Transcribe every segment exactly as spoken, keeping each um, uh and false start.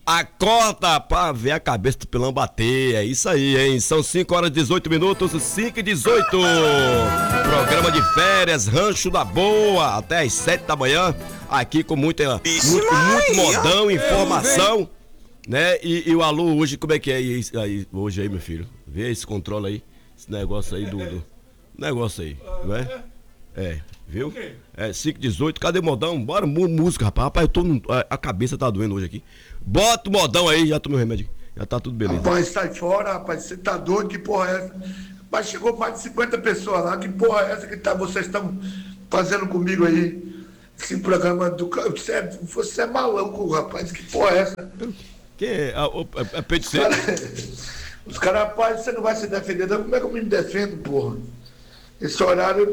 Acorda pra ver a cabeça do pilão bater. É isso aí, hein? São cinco horas e dezoito minutos, cinco e dezoito. Programa de férias, Rancho da Boa, até às sete da manhã. Aqui com muita, muito, muito modão, informação, né? E, e o alô hoje, como é que é aí, aí, hoje aí, meu filho? Vê esse controle aí, esse negócio aí do, do negócio aí, não é? É, viu? É, cinco e dezoito, cadê o modão? Bora, música, rapaz. Rapaz, eu tô, a, a cabeça tá doendo hoje aqui. Bota o modão aí, já tomei o remédio. Já tá tudo beleza. Rapaz, sai fora, rapaz. Você tá doido? Que porra é essa? Mas chegou mais de cinquenta pessoas lá. Que porra é essa que tá, vocês estão fazendo comigo aí? Esse programa do. Você é, você é maluco, rapaz. Que porra é essa? Quem é? É, é peito seco? Os caras, rapaz, você não vai se defender, não? Como é que eu me defendo, porra? Esse horário.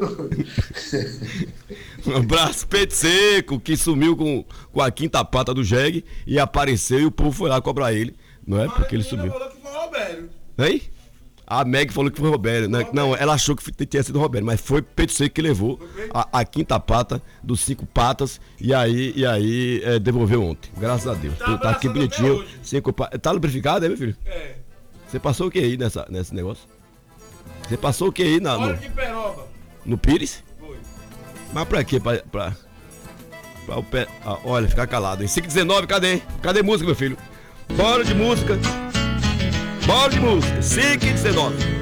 Um abraço, peito seco, que sumiu com, com a quinta pata do jegue e apareceu e o povo foi lá cobrar ele, não é? Porque ele sumiu. Falou que foi o Robério. Hein? A Meg falou que foi o Robério, né? Não, ela achou que tinha sido o Robério, mas foi peito seco que levou a, a quinta pata dos cinco patas e aí, e aí é, devolveu ontem. Graças a Deus. Tá, tá aqui bonitinho. Cinco patas. Tá lubrificado, é, meu filho? É. Você passou o que aí nessa, nesse negócio? Você passou o que aí na, no, no Pires? Foi. Mas pra quê? Pra, pra, pra o pé. Ah, olha, ficar calado, hein? cinco e dezenove, cadê? Cadê música, meu filho? Bora de música. Bora de música. cinco e dezenove.